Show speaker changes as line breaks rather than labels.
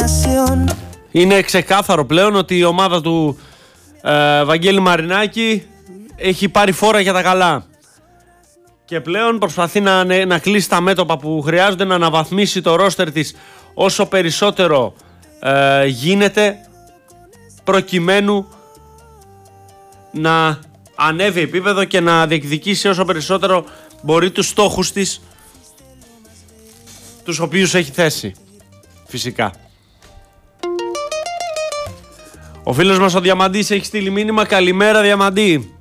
Είναι ξεκάθαρο πλέον ότι η ομάδα του Βαγγέλη Μαρινάκη έχει πάρει φόρα για τα καλά. Και πλέον προσπαθεί να κλείσει τα μέτωπα που χρειάζονται, να αναβαθμίσει το ρόστερ της όσο περισσότερο γίνεται, προκειμένου να ανέβει επίπεδο και να διεκδικήσει όσο περισσότερο μπορεί τους στόχους της, τους οποίους έχει θέσει φυσικά. Ο φίλος μας ο Διαμαντής έχει στείλει μήνυμα. Καλημέρα Διαμαντή.